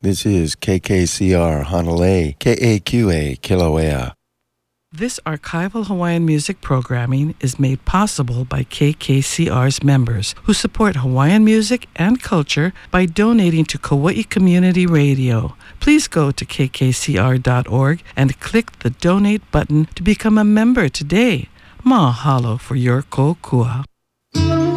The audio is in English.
This is KKCR Hanalei, KAQA Kilauea. This archival Hawaiian music programming is made possible by KKCR's members who support Hawaiian music and culture by donating to Kauai Community Radio. Please go to kkcr.org and click the donate button to become a member today. Mahalo for your kokua.